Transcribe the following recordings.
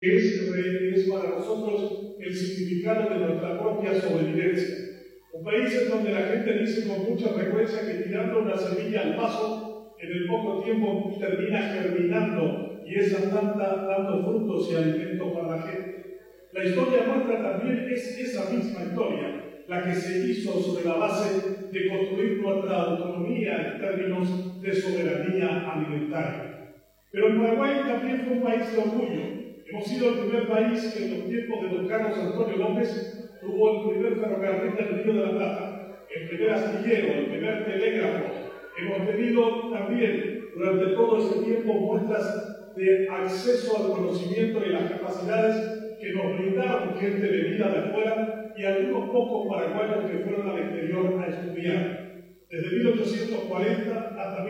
es para nosotros el significado de nuestra propia sobrevivencia. Un país en donde la gente dice con mucha frecuencia que tirando una semilla al paso, en el poco tiempo termina germinando y esa planta dando frutos y alimento para la gente. La historia nuestra también es esa misma historia, la que se hizo sobre la base de construir nuestra autonomía en términos de soberanía alimentaria. Pero el Paraguay también fue un país de orgullo. Hemos sido el primer país que en los tiempos de don Carlos Antonio López tuvo el primer ferrocarril del Río de la Plata, el primer astillero, el primer telégrafo. Hemos tenido también durante todo ese tiempo muestras de acceso al conocimiento y las capacidades que nos brindaron gente venida de afuera y algunos pocos paraguayos que fueron al exterior a estudiar. Desde 1840 hasta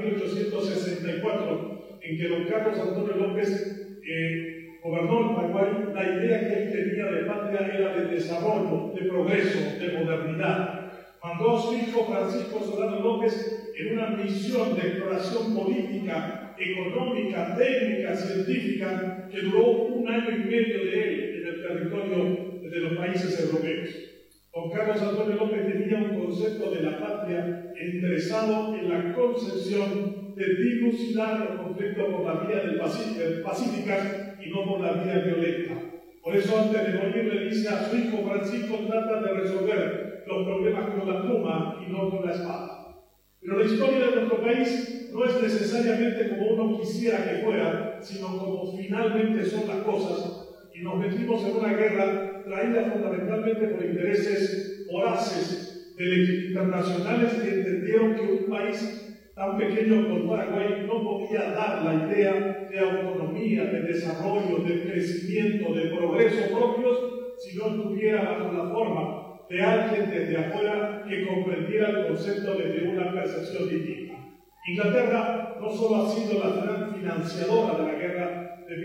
1864, en que don Carlos Antonio López gobernó el Paraguay, la idea que él tenía de patria era de desarrollo, de progreso, de modernidad. Mandó a su hijo Francisco Solano López en una misión de exploración política, económica, técnica, científica, que duró 1 año y medio de él en el territorio de los países europeos. Don Carlos Antonio López tenía un concepto de la patria interesado en la concepción de dilucidar los conflictos por la vía pacífica y no por la vía violenta. Por eso, antes de morir, le dice a su hijo Francisco: trata de resolver los problemas con la pluma y no con la espada. Pero la historia de nuestro país no es necesariamente como uno quisiera que fuera, sino como finalmente son las cosas, y nos metimos en una guerra traída fundamentalmente por intereses voraces internacionales que entendieron que un país tan pequeño como Paraguay no podía dar la idea de autonomía, de desarrollo, de crecimiento, de progreso propios, si no estuviera bajo la forma de alguien desde afuera que comprendiera el concepto desde una percepción distinta. Inglaterra no solo ha sido la gran financiadora de la guerra de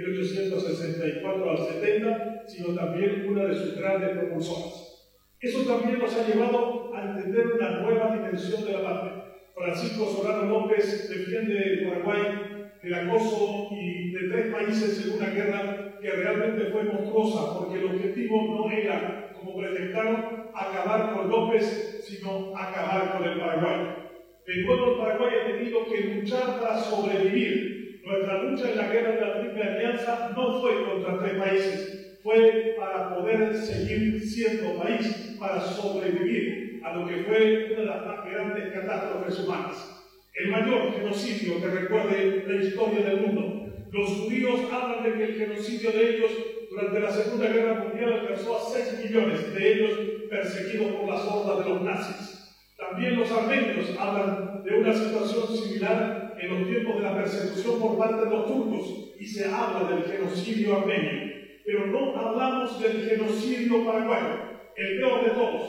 1864 al 70, sino también una de sus grandes propulsoras. Eso también nos ha llevado a entender una nueva dimensión de la patria. Francisco Solano López defiende el Paraguay del acoso y de 3 países en una guerra que realmente fue monstruosa, porque el objetivo no era, como pretentaron, acabar con López, sino acabar con el Paraguay. El pueblo del Paraguay ha tenido que luchar para sobrevivir. Nuestra lucha en la guerra de la Triple Alianza no fue contra 3 países, fue para poder seguir siendo país, para sobrevivir a lo que fue una de las más grandes catástrofes humanas. El mayor genocidio que recuerde la historia del mundo. Los judíos hablan de que el genocidio de ellos durante la Segunda Guerra Mundial alcanzó a 6 millones de ellos perseguidos por las hordas de los nazis. También los armenios hablan de una situación similar en los tiempos de la persecución por parte de los turcos y se habla del genocidio armenio. Pero no hablamos del genocidio paraguayo, el peor de todos.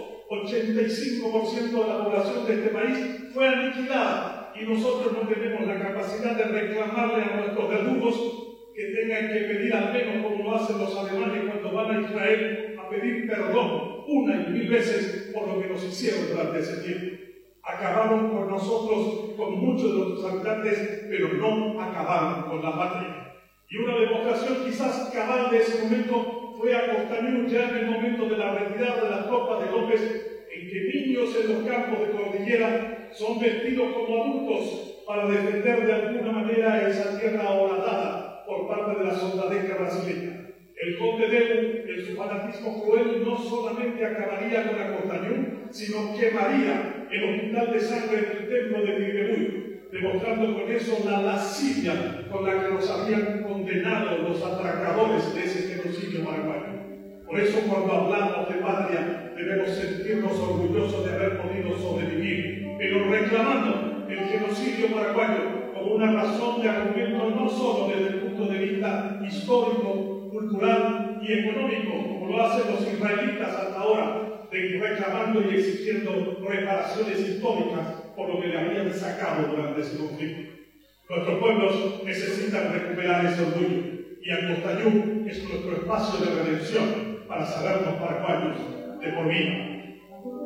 85% de la población de este país fue aniquilada y nosotros no tenemos la capacidad de reclamarle a nuestros verdugos que tengan que pedir, al menos como lo hacen los alemanes cuando van a Israel, a pedir perdón 1 y 1000 veces por lo que nos hicieron durante ese tiempo. Acabaron con nosotros, con muchos de nuestros habitantes, pero no acabaron con la patria. Y una demostración quizás cabal de ese momento fue a Costañú, ya en el momento de la retirada de las tropas de López, en que niños en los campos de cordillera son vestidos como adultos para defender de alguna manera esa tierra horadada por parte de la soldadesca brasileña. El conde Deu, en su fanatismo cruel, no solamente acabaría con Acostañú, sino quemaría el hospital de sangre del templo de Pirebuy, demostrando con eso la lascivia con la que nos habían condenado los atracadores de ese genocidio paraguayo. Por eso, cuando hablamos de patria, debemos sentirnos orgullosos de haber podido sobrevivir, pero reclamando el genocidio paraguayo como una razón de argumento no solo desde el punto de vista histórico, cultural y económico, como lo hacen los israelitas hasta ahora, reclamando y exigiendo reparaciones históricas por lo que le habían sacado durante ese conflicto. Nuestros pueblos necesitan recuperar ese orgullo y Acostañú es nuestro espacio de redención para sabernos paraguayos de por vida.